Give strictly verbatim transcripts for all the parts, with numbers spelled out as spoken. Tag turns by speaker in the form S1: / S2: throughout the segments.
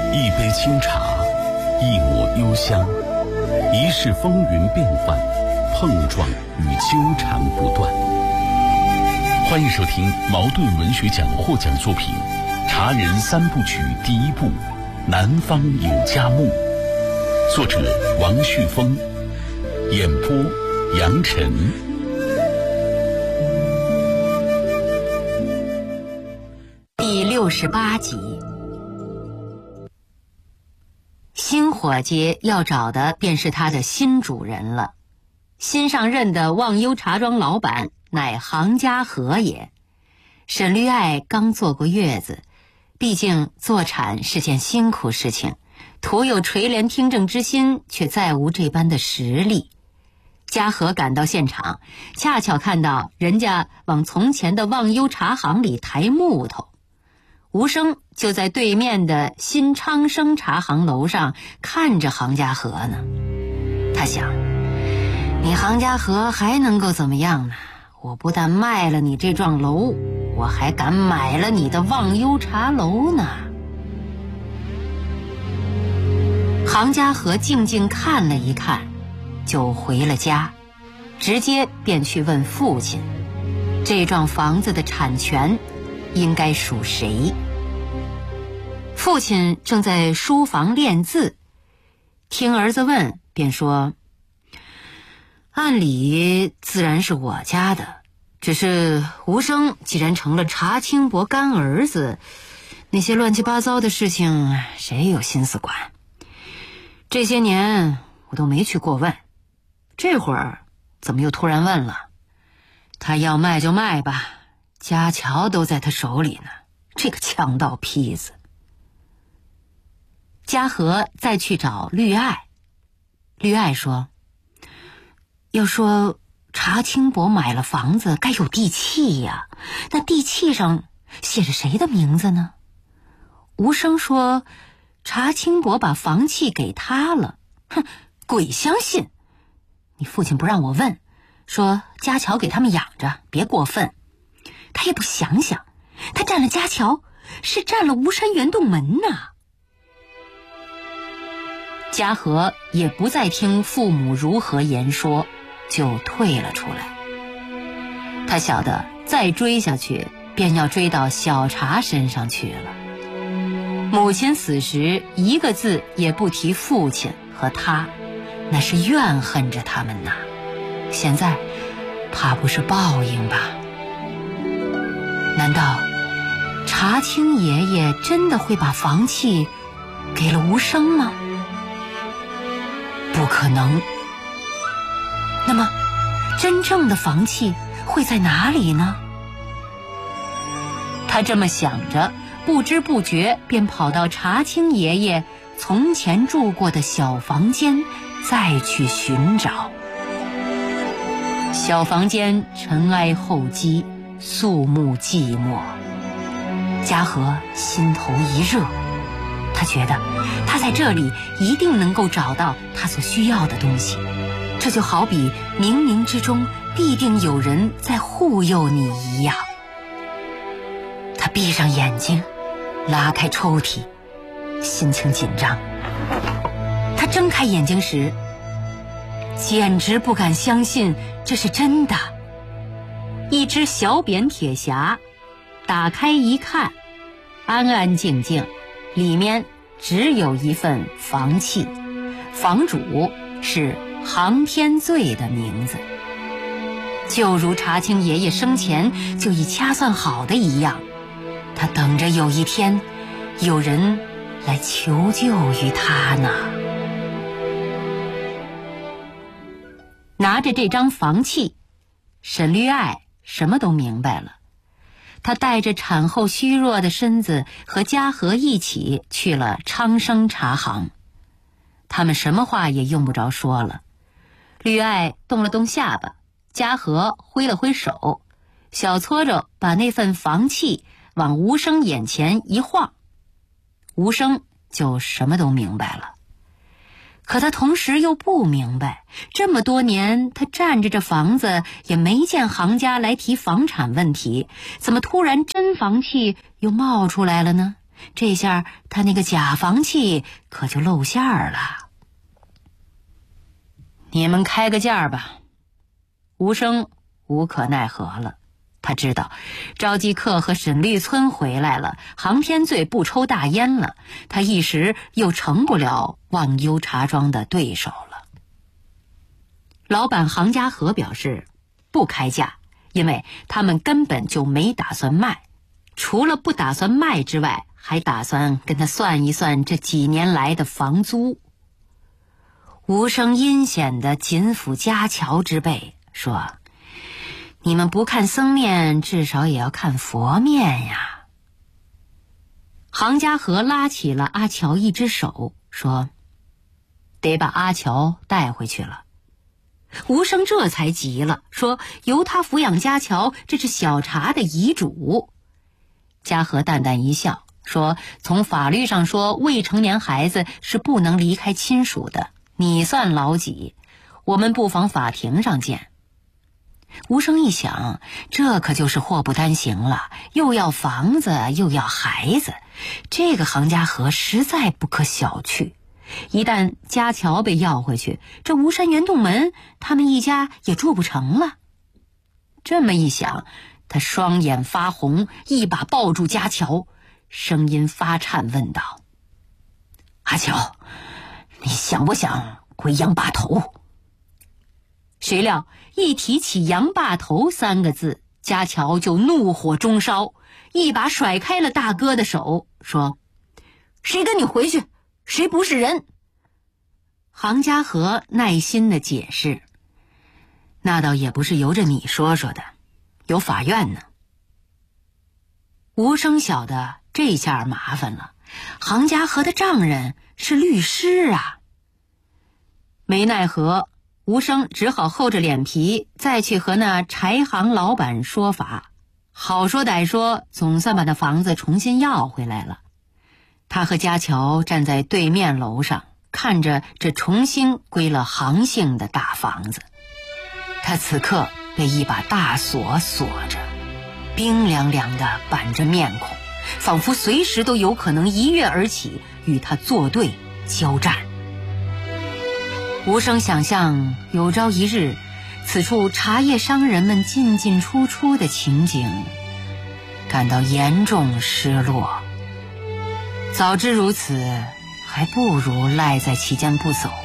S1: 一杯清茶，一抹幽香，一世风云变幻，碰撞与纠缠不断。欢迎收听茅盾文学奖获奖作品《茶人三部曲》第一部《南方有佳木》，作者王旭峰，演播杨晨。
S2: 第六十八集，新伙计要找的便是他的新主人了。新上任的忘忧茶庄老板乃杭家和也。沈绿爱刚坐过月子，毕竟坐产是件辛苦事情，徒有垂帘听政之心，却再无这般的实力。嘉禾赶到现场，恰巧看到人家往从前的忘忧茶行里抬木头，吴生就在对面的新昌生茶行楼上看着杭家和呢。他想，你杭家和还能够怎么样呢？我不但卖了你这幢楼，我还敢买了你的忘忧茶楼呢。杭家和静静看了一看，就回了家，直接便去问父亲，这幢房子的产权应该属谁？父亲正在书房练字，听儿子问，便说：按理自然是我家的，只是吴生既然成了查清伯干儿子，那些乱七八糟的事情谁有心思管？这些年我都没去过问，这会儿怎么又突然问了？他要卖就卖吧，家桥都在他手里呢，这个强盗坯子。嘉禾再去找绿爱，绿爱说：要说查清伯买了房子该有地契呀，那地契上写着谁的名字呢？吴生说查清伯把房契给他了，哼，鬼相信！你父亲不让我问，说家桥给他们养着，别过分。他也不想想，他占了家桥，是占了吴山圆洞门呐。嘉禾也不再听父母如何言说，就退了出来。他晓得再追下去便要追到小茶身上去了。母亲死时一个字也不提父亲和他，那是怨恨着他们呐。现在怕不是报应吧？难道查清爷爷真的会把房契给了吴生吗？不可能。那么真正的房契会在哪里呢？他这么想着，不知不觉便跑到查清爷爷从前住过的小房间，再去寻找。小房间尘埃厚积，肃穆寂寞。嘉禾心头一热，他觉得他在这里一定能够找到他所需要的东西，这就好比冥冥之中必定有人在护佑你一样。他闭上眼睛，拉开抽屉，心情紧张。他睁开眼睛时，简直不敢相信这是真的。一只小扁铁匣，打开一看，安安静静，里面只有一份房契，房主是杭天醉的名字，就如查清爷爷生前就已掐算好的一样，他等着有一天有人来求救于他呢。拿着这张房契，沈绿爱什么都明白了。他带着产后虚弱的身子和嘉禾一起去了昌生茶行。他们什么话也用不着说了。绿爱动了动下巴，嘉禾挥了挥手，小搓着把那份房契往吴生眼前一晃，吴生就什么都明白了。可他同时又不明白，这么多年他占着这房子也没见行家来提房产问题，怎么突然真房契又冒出来了呢？ 这下他那个假房契可就露馅了。你们开个价吧。吴生无可奈何了，他知道赵继克和沈立村回来了，航天罪不抽大烟了，他一时又成不了忘忧茶庄的对手了。老板杭家和表示不开价，因为他们根本就没打算卖，除了不打算卖之外，还打算跟他算一算这几年来的房租。吴生阴险地紧抚家乔之背，说：你们不看僧面，至少也要看佛面呀。杭家和拉起了阿乔一只手，说：得把阿乔带回去了。吴生这才急了，说：由他抚养家乔，这是小茶的遗嘱。家和淡淡一笑，说：从法律上说，未成年孩子是不能离开亲属的，你算老几？我们不妨法庭上见。吴生一想，这可就是祸不单行了，又要房子又要孩子，这个杭家和实在不可小觑。一旦家乔被要回去，这吴山圆洞门他们一家也住不成了。这么一想，他双眼发红，一把抱住家乔，声音发颤问道：阿乔，你想不想回杨坝头？谁料一提起杨坝头三个字，家乔就怒火中烧，一把甩开了大哥的手，说：谁跟你回去？谁不是人？杭家和耐心地解释：那倒也不是由着你说说的，有法院呢。吴生晓得这下麻烦了，杭家和的丈人是律师啊。没奈何，吴生只好厚着脸皮再去和那柴行老板说法，好说歹说，总算把那房子重新要回来了。他和家乔站在对面楼上，看着这重新归了杭姓的大房子。他此刻被一把大锁锁着，冰凉凉的板着面孔，仿佛随时都有可能一跃而起，与他作对交战。吴生想象有朝一日，此处茶叶商人们进进出出的情景，感到严重失落。早知如此，还不如赖在其间不走。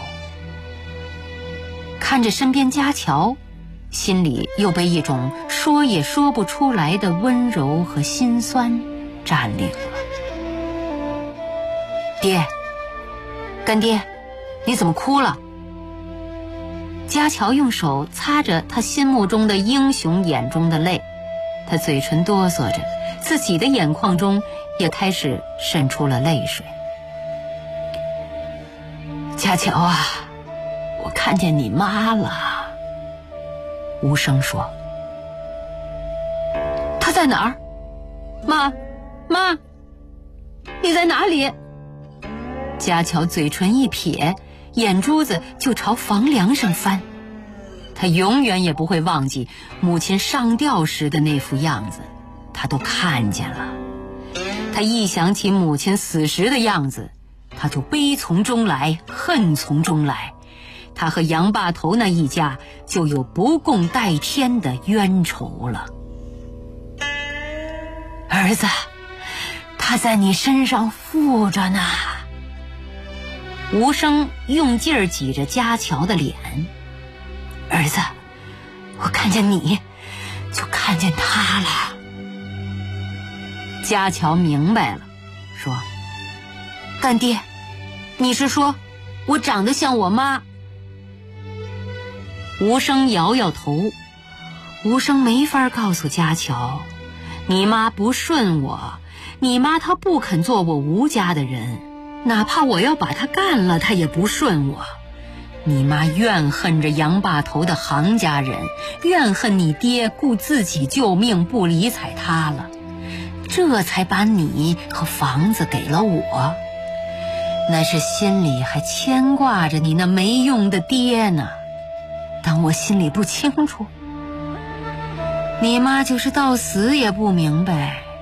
S2: 看着身边家乔，心里又被一种说也说不出来的温柔和心酸占领了。爹，干爹，你怎么哭了？家乔用手擦着他心目中的英雄眼中的泪，他嘴唇哆嗦着，自己的眼眶中也开始渗出了泪水。家乔啊，我看见你妈了。吴生说：她在哪儿？妈，妈，你在哪里？家乔嘴唇一撇，眼珠子就朝房梁上翻。他永远也不会忘记母亲上吊时的那副样子，他都看见了。他一想起母亲死时的样子，他就悲从中来，恨从中来。他和杨坝头那一家就有不共戴天的冤仇了。儿子，他在你身上附着呢。吴生用劲儿挤着家乔的脸。儿子，我看见你，就看见他了。家乔明白了，说：干爹，你是说我长得像我妈？吴生摇摇头，吴生没法告诉家乔，你妈不顺我，你妈她不肯做我吴家的人，哪怕我要把她干了，她也不顺我。你妈怨恨着杨坝头的杭家人，怨恨你爹顾自己救命不理睬他了，这才把你和房子给了我，那是心里还牵挂着你那没用的爹呢。当我心里不清楚，你妈就是到死也不明白